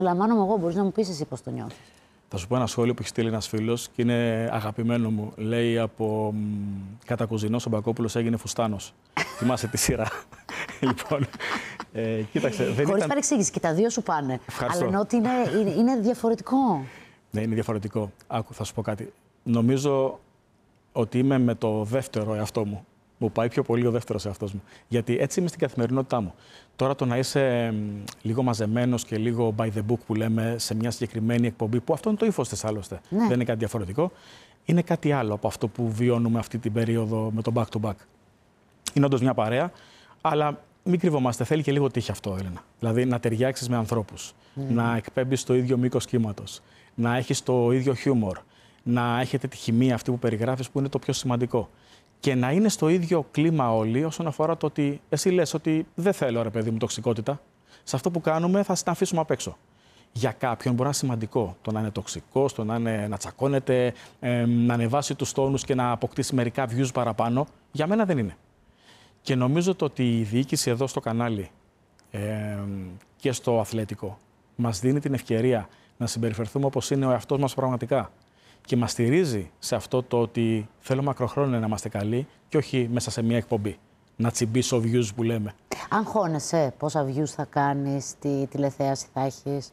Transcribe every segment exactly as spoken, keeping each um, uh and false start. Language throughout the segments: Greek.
Λαμβάνω εγώ, μπορείς να μου πεις εσύ πώς το νιώθεις. Θα σου πω ένα σχόλιο που έχει στείλει ένας φίλος και είναι αγαπημένο μου. Λέει από κατακουζινός ο Μπακόπουλος έγινε φουστάνος. Θυμάσαι τη σειρά. Λοιπόν, ε, κοίταξε. Δεν Χωρίς ήταν... παρεξήγηση, και τα δύο σου πάνε. Ευχαριστώ. Αλλά ενώ ότι είναι, είναι, είναι διαφορετικό. Ναι, είναι διαφορετικό. Άκου, θα σου πω κάτι. Νομίζω ότι είμαι με το δεύτερο εαυτό μου. Μου πάει πιο πολύ ο δεύτερος εαυτός μου. Γιατί έτσι είμαι στην καθημερινότητά μου. Τώρα το να είσαι μ, λίγο μαζεμένος και λίγο by the book που λέμε σε μια συγκεκριμένη εκπομπή, που αυτό είναι το ύφος της άλλωστε. Ναι. Δεν είναι κάτι διαφορετικό. Είναι κάτι άλλο από αυτό που βιώνουμε αυτή την περίοδο με το back to back. Είναι όντως μια παρέα, αλλά μην κρυβόμαστε. Θέλει και λίγο τύχη αυτό, Έλενα. Δηλαδή να ταιριάξεις με ανθρώπους, mm. να εκπέμπεις το ίδιο μήκος κύματος, να έχεις το ίδιο χιούμορ, να έχετε τη χημεία αυτή που περιγράφεις που είναι το πιο σημαντικό. Και να είναι στο ίδιο κλίμα όλοι όσον αφορά το ότι εσύ λες ότι δεν θέλω, ρε παιδί μου, τοξικότητα. Σε αυτό που κάνουμε θα την αφήσουμε απ' έξω. Για κάποιον μπορεί να είναι σημαντικό το να είναι τοξικός, το να, είναι, να τσακώνεται, ε, να ανεβάσει τους τόνους και να αποκτήσει μερικά views παραπάνω. Για μένα δεν είναι. Και νομίζω το ότι η διοίκηση εδώ στο κανάλι ε, και στο αθλητικό μας δίνει την ευκαιρία να συμπεριφερθούμε όπως είναι ο εαυτός μας πραγματικά. Και μας στηρίζει σε αυτό το ότι θέλω μακροχρόνια να είμαστε καλοί και όχι μέσα σε μια εκπομπή. Να τσιμπήσω views που λέμε. Αγχώνεσαι πόσα views θα κάνεις, τι τηλεθέαση θα έχεις?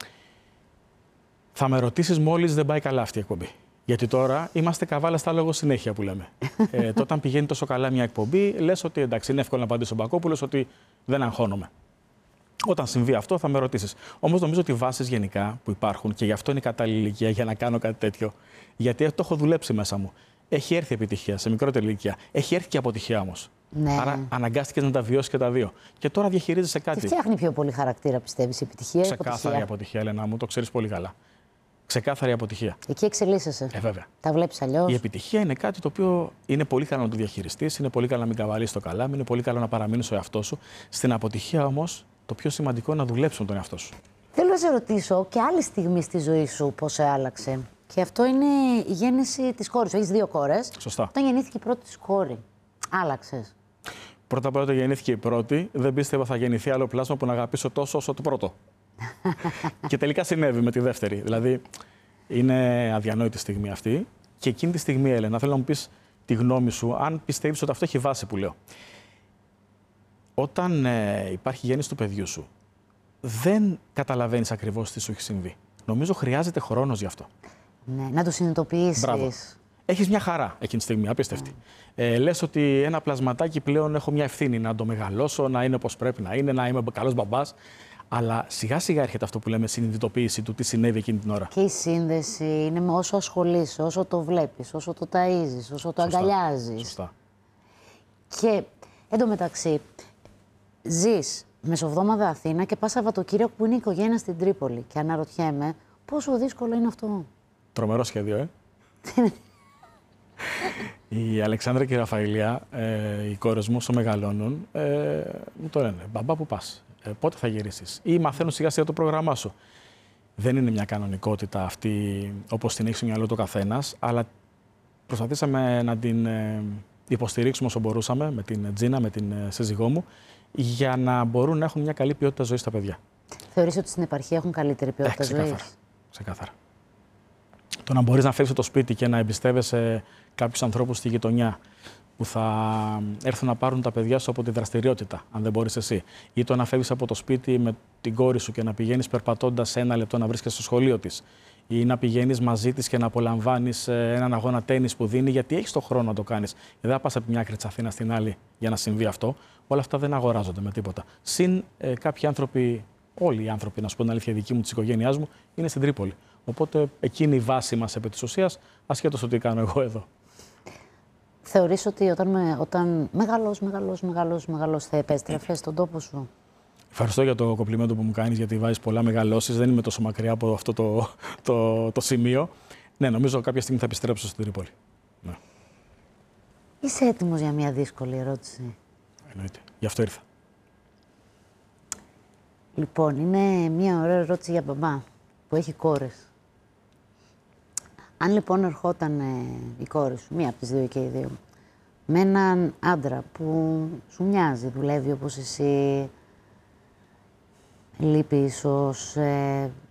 Θα με ρωτήσεις μόλις δεν πάει καλά αυτή η εκπομπή. Γιατί τώρα είμαστε καβάλα στα λόγω συνέχεια που λέμε. ε, τότε, όταν πηγαίνει τόσο καλά μια εκπομπή, λες ότι εντάξει, είναι εύκολο να απαντήσει ο Μπακόπουλος ότι δεν αγχώνομαι. Όταν συμβεί αυτό, θα με ρωτήσεις. Όμως νομίζω ότι οι βάσεις γενικά που υπάρχουν, και γι' αυτό είναι η κατάλληλη ηλικία για να κάνω κάτι τέτοιο, γιατί το έχω δουλέψει μέσα μου. Έχει έρθει επιτυχία σε μικρότερη ηλικία. Έχει έρθει και αποτυχία όμως. Ναι. Άρα αναγκάστηκες να τα βιώσεις και τα δύο. Και τώρα διαχειρίζεσαι κάτι. Τι φτιάχνει πιο πολύ χαρακτήρα, πιστεύεις, η επιτυχία ή η αποτυχία? Ξεκάθαρη αποτυχία, Έλενα μου, το ξέρεις πολύ καλά. Ξεκάθαρη αποτυχία. Εκεί εξελίσσεσαι. Ε, βέβαια. Τα βλέπεις αλλιώς. Η επιτυχία είναι κάτι το οποίο είναι πολύ καλό να το διαχειριστείς, είναι πολύ καλό να μην καβαλείς το καλάμι, είναι πολύ καλό να παραμείνεις ο εαυτός σου. Στην αποτυχία όμως, το πιο σημαντικό είναι να δουλέψεις με τον εαυτό σου. Θέλω να σε ρωτήσω και άλλη στιγμή στη ζωή σου πώς σε άλλαξε. Και αυτό είναι η γέννηση της κόρης σου. Έχεις δύο κόρες. Σωστά. Όταν γεννήθηκε η πρώτη της κόρη, άλλαξες? Πρώτα απ' όλα, γεννήθηκε η πρώτη, δεν πίστευα θα γεννηθεί άλλο πλάσμα που να αγαπήσω τόσο όσο το πρώτο. Και τελικά συνέβη με τη δεύτερη. Δηλαδή, είναι αδιανόητη στιγμή αυτή. Και εκείνη τη στιγμή, Έλενα, θέλω να μου πεις τη γνώμη σου, αν πιστεύεις ότι αυτό έχει βάση που λέω. Όταν ε, υπάρχει γέννηση του παιδιού σου, δεν καταλαβαίνεις ακριβώς τι σου έχει συμβεί. Νομίζω χρειάζεται χρόνος γι' αυτό. Ναι, να το συνειδητοποιήσεις. Μπράβο. Έχεις μια χαρά εκείνη τη στιγμή, απίστευτη. Mm. Ε, λες ότι ένα πλασματάκι πλέον έχω μια ευθύνη να το μεγαλώσω, να είναι όπως πρέπει να είναι, να είμαι καλός μπαμπάς. Αλλά σιγά σιγά έρχεται αυτό που λέμε συνειδητοποίηση του τι συνέβη εκείνη την ώρα. Και η σύνδεση είναι με όσο ασχολείσαι, όσο το βλέπεις, όσο το ταΐζεις, όσο το Σωστά. αγκαλιάζεις. Σωστά. Και εντωμεταξύ, ζεις μεσοβδόμαδα Αθήνα και πας Σαββατοκύριακο που είναι η οικογένεια στην Τρίπολη. Και αναρωτιέμαι πόσο δύσκολο είναι αυτό. Τρομερό σχέδιο, ε. Η Αλεξάνδρα και η Ραφαηλιά, ε, οι κόρες μου, όσο μεγαλώνουν, ε, μου το λένε. Μπαμπά, πού πας, ε, πότε θα γυρίσεις? Ή μαθαίνουν σιγά σιγά το πρόγραμμά σου. Δεν είναι μια κανονικότητα αυτή όπως την έχει στο μυαλό του καθένας, αλλά προσπαθήσαμε να την ε, υποστηρίξουμε όσο μπορούσαμε με την Τζίνα, με την ε, σύζυγό μου, για να μπορούν να έχουν μια καλή ποιότητα ζωής στα παιδιά. Θεωρείς ότι στην επαρχία έχουν καλύτερη ποιότητα ε, ξεκάθαρα, ζωής? Ξεκάθαρα. Το να μπορείς να φεύγεις από το σπίτι και να εμπιστεύεσαι κάποιους ανθρώπους στη γειτονιά που θα έρθουν να πάρουν τα παιδιά σου από τη δραστηριότητα, αν δεν μπορείς εσύ. Ή το να φεύγεις από το σπίτι με την κόρη σου και να πηγαίνεις περπατώντας ένα λεπτό να βρίσκεσαι στο σχολείο της. Ή να πηγαίνεις μαζί της και να απολαμβάνεις έναν αγώνα τένις που δίνει, γιατί έχεις τον χρόνο να το κάνεις. Δεν θα πας από μια άκρη της Αθήνας στην άλλη για να συμβεί αυτό. Όλα αυτά δεν αγοράζονται με τίποτα. Συν ε, κάποιοι άνθρωποι, όλοι οι άνθρωποι, να σου πω την αλήθεια, δική μου, της οικογένειάς μου, είναι στην Τρίπολη. Οπότε εκείνη η βάση μας επί της ουσίας, ασχέτως το τι κάνω εγώ εδώ. Θεωρείς ότι όταν, με, όταν μεγαλός, μεγαλός, μεγαλός, μεγαλός θα επέστρεφες στον τόπο σου? Ευχαριστώ για το κομπλιμέντο που μου κάνεις, γιατί βάζεις πολλά μεγαλώσεις. Δεν είμαι τόσο μακριά από αυτό το, το, το σημείο. Ναι, νομίζω κάποια στιγμή θα επιστρέψω στην Τρίπολη. Ναι. Είσαι έτοιμος για μια δύσκολη ερώτηση? Εννοείται. Γι' αυτό ήρθα. Λοιπόν, είναι μια ωραία ερώτηση για μπαμπά που έχει κόρες. Αν λοιπόν ερχόταν ε, η κόρη σου, μία από τις δύο και οι δύο, με έναν άντρα που σου μοιάζει, δουλεύει όπως εσύ, λείπει ίσως, ε,